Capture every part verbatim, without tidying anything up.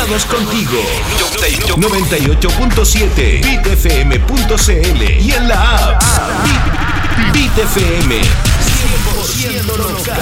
Conectados contigo. noventa y ocho punto siete bit f m punto c l y en la app Bit F M. cien por ciento local.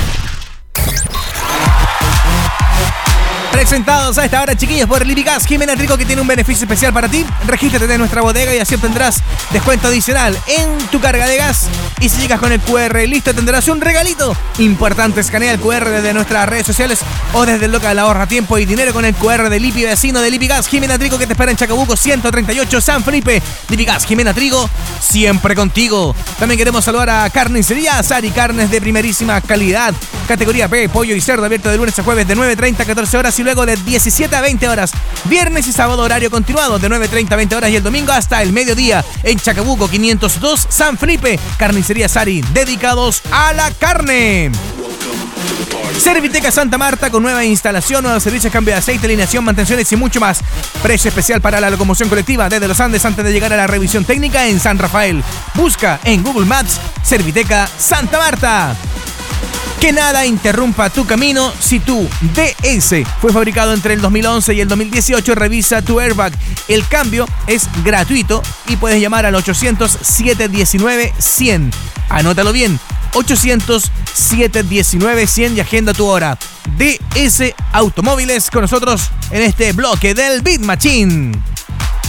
Presentados a esta hora, chiquillos, por Lipigas Jimena Trigo, que tiene un beneficio especial para ti. Regístrate de nuestra bodega y así obtendrás descuento adicional en tu carga de gas. Y si llegas con el cu erre listo, tendrás un regalito importante. Escanea el cu erre desde nuestras redes sociales o desde el local. Ahorra tiempo y dinero con el cu erre de Lipi, vecino de Lipigas Jimena Trigo, que te espera en Chacabuco ciento treinta y ocho, San Felipe. Lipigas Jimena Trigo, siempre contigo. También queremos saludar a Carnicería Sari, carnes de primerísima calidad, categoría P, pollo y cerdo, abierto de lunes a jueves de nueve treinta a catorce horas y luego de diecisiete a veinte horas, viernes y sábado horario continuado de nueve treinta a veinte horas y el domingo hasta el mediodía en Chacabuco quinientos dos, San Felipe. Carnicería Sari, dedicados a la carne. Serviteca Santa Marta, con nueva instalación, nuevos servicios, cambio de aceite, alineación, mantenciones y mucho más. Precio especial para la locomoción colectiva desde los Andes antes de llegar a la revisión técnica en San Rafael. Busca en Google Maps Serviteca Santa Marta. Que nada interrumpa tu camino. Si tu D S fue fabricado entre el dos mil once y el dos mil dieciocho, revisa tu airbag. El cambio es gratuito y puedes llamar al ochocientos, siete diecinueve, cien. Anótalo bien, ochocientos, siete diecinueve, cien y agenda tu hora. D S Automóviles con nosotros en este bloque del Beat Machine.